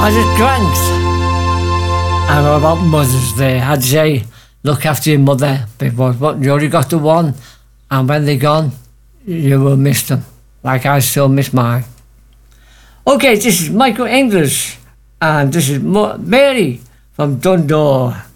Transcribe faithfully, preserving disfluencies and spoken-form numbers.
As it drank. And about Mother's Day, I'd say look after your mother, because what, you only got the one, and when they're gone, you will miss them, like I still miss mine. Okay, this is Michael English, and this is Mo- Mary from Dundor.